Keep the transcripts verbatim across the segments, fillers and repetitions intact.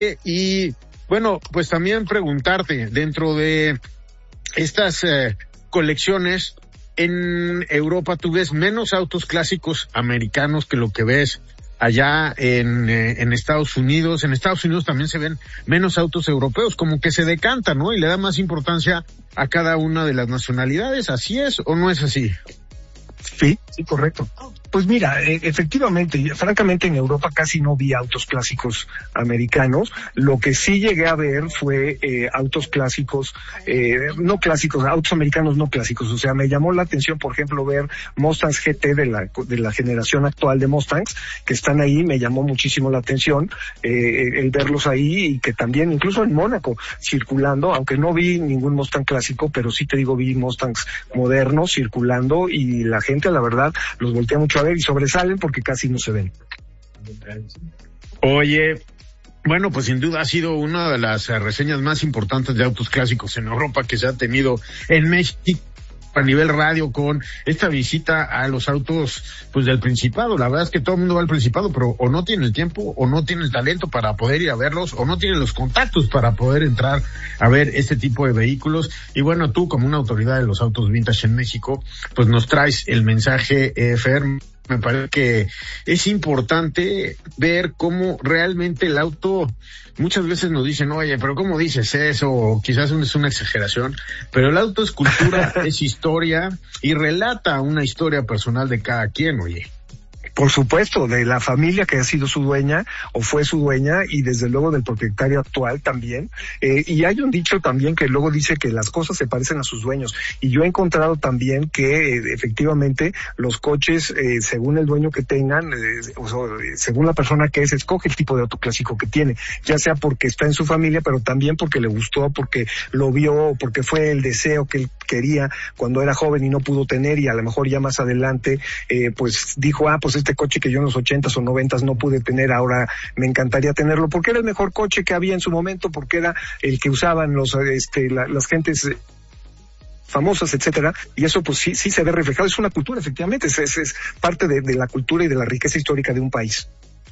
Y bueno, pues también preguntarte, dentro de estas eh, colecciones, en Europa tú ves menos autos clásicos americanos que lo que ves allá en, eh, en Estados Unidos. En Estados Unidos también se ven menos autos europeos, como que se decanta, ¿no? Y le da más importancia a cada una de las nacionalidades. ¿Así es o no es así? Sí, sí, correcto. Pues mira, eh, efectivamente, francamente en Europa casi no vi autos clásicos americanos. Lo que sí llegué a ver fue eh, autos clásicos, eh, no clásicos, autos americanos no clásicos. O sea, me llamó la atención, por ejemplo, ver Mustangs G T de la de la generación actual de Mustangs, que están ahí, me llamó muchísimo la atención eh, el verlos ahí, y que también, incluso en Mónaco, circulando, aunque no vi ningún Mustang clásico, pero sí te digo, vi Mustangs modernos circulando, y la gente, la verdad, los voltea mucho a ver y sobresalen porque casi no se ven. Oye, bueno, pues sin duda ha sido una de las uh, reseñas más importantes de autos clásicos en Europa que se ha tenido en México a nivel radio, con esta visita a los autos pues del Principado. La verdad es que todo el mundo va al Principado, pero o no tiene el tiempo, o no tiene el talento para poder ir a verlos, o no tiene los contactos para poder entrar a ver este tipo de vehículos. Y bueno, tú, como una autoridad de los autos vintage en México, pues nos traes el mensaje, eh, Fer. Me parece que es importante ver cómo realmente el auto, muchas veces nos dicen, oye, pero ¿cómo dices eso? O quizás es una exageración, pero el auto es cultura, es historia, y relata una historia personal de cada quien, oye. Por supuesto, de la familia que ha sido su dueña o fue su dueña, y desde luego del propietario actual también. Eh, y hay un dicho también que luego dice que las cosas se parecen a sus dueños. Y yo he encontrado también que eh, efectivamente los coches, eh, según el dueño que tengan, eh, o sea, según la persona que es, escoge el tipo de auto clásico que tiene, ya sea porque está en su familia, pero también porque le gustó, porque lo vio, porque fue el deseo que él quería cuando era joven y no pudo tener, y a lo mejor ya más adelante, eh, pues dijo, ah, pues este coche que yo en los ochentas o noventas no pude tener, ahora me encantaría tenerlo, porque era el mejor coche que había en su momento, porque era el que usaban los, este, la, las gentes famosas, etcétera, y eso pues sí, sí se ve reflejado. Es una cultura, efectivamente, es, es, es parte de, de la cultura y de la riqueza histórica de un país.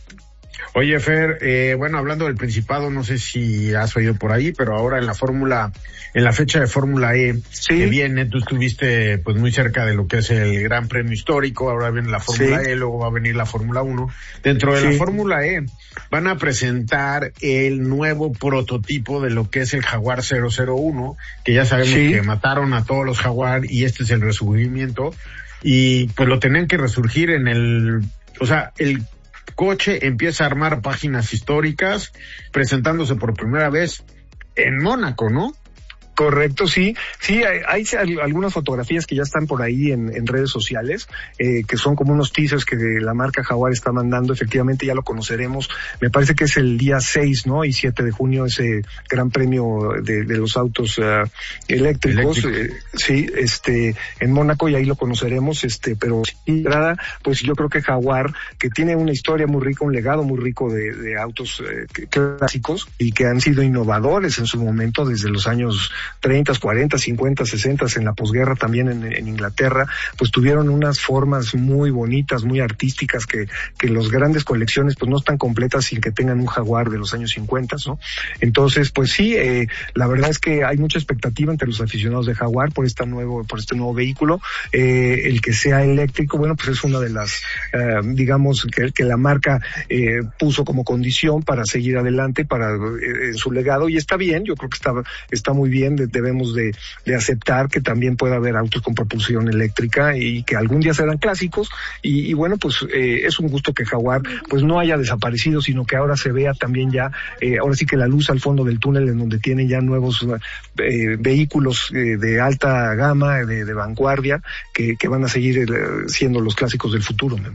Oye, Fer, eh, bueno, hablando del Principado, no sé si has oído por ahí, pero ahora en la Fórmula, en la fecha de Fórmula E, sí, que viene, tú estuviste pues muy cerca de lo que es el Gran Premio Histórico, ahora viene la Fórmula sí. E, luego va a venir la Fórmula uno. Dentro de sí. la Fórmula E van a presentar el nuevo prototipo de lo que es el Jaguar cero cero uno, que ya sabemos sí. que mataron a todos los Jaguar, y este es el resurgimiento, y pues lo tenían que resurgir en el, o sea, el coche empieza a armar páginas históricas, presentándose por primera vez en Mónaco, ¿no? Correcto, sí. Sí, hay, hay algunas fotografías que ya están por ahí en, en redes sociales, eh, que son como unos teasers que la marca Jaguar está mandando. Efectivamente ya lo conoceremos. Me parece que es el día seis, ¿no? Y siete de junio, ese gran premio de, de los autos uh, eléctricos. Eh, sí, este, en Mónaco, y ahí lo conoceremos, este, pero sí, nada, pues yo creo que Jaguar, que tiene una historia muy rica, un legado muy rico de, de autos eh, clásicos, y que han sido innovadores en su momento desde los años treinta, cuarenta, cincuenta, sesenta, en la posguerra también en, en Inglaterra, pues tuvieron unas formas muy bonitas, muy artísticas, que, que las grandes colecciones pues no están completas sin que tengan un Jaguar de los años cincuenta, ¿no? Entonces, pues sí, eh, la verdad es que hay mucha expectativa entre los aficionados de Jaguar por este nuevo, por este nuevo vehículo. Eh, el que sea eléctrico, bueno, pues es una de las, eh, digamos, que, que la marca eh, puso como condición para seguir adelante, para eh, en su legado, y está bien, yo creo que está, está muy bien. Debemos de, de aceptar que también puede haber autos con propulsión eléctrica, y que algún día serán clásicos, y, y bueno, pues eh, es un gusto que Jaguar pues no haya desaparecido, sino que ahora se vea también ya, eh, ahora sí que la luz al fondo del túnel, en donde tienen ya nuevos eh, vehículos eh, de alta gama, de, de vanguardia, que, que van a seguir eh, siendo los clásicos del futuro, ¿no?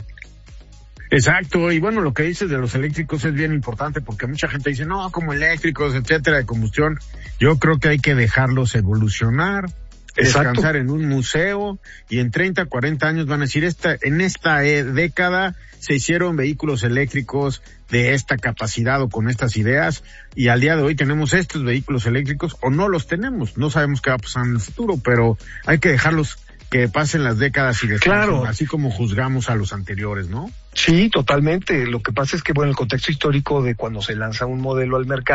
Exacto, y bueno, lo que dices de los eléctricos es bien importante, porque mucha gente dice, no, como eléctricos, etcétera, de combustión. Yo creo que hay que dejarlos evolucionar, descansar Exacto. en un museo, y en treinta, cuarenta años van a decir, esta, en esta eh, década se hicieron vehículos eléctricos de esta capacidad o con estas ideas, y al día de hoy tenemos estos vehículos eléctricos, o no los tenemos. No sabemos qué va a pasar en el futuro, pero hay que dejarlos que pasen las décadas y descansen, claro, así como juzgamos a los anteriores, ¿no? Sí, totalmente. Lo que pasa es que, bueno, el contexto histórico de cuando se lanza un modelo al mercado